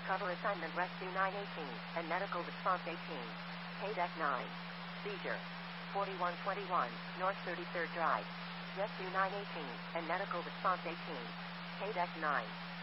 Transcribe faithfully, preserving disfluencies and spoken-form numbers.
Cover assignment Rescue nine eighteen and medical response eighteen. K-Deck nine. Seizure. forty-one twenty-one, North thirty-third Drive. Rescue nine eighteen and medical response eighteen. K-Deck nine.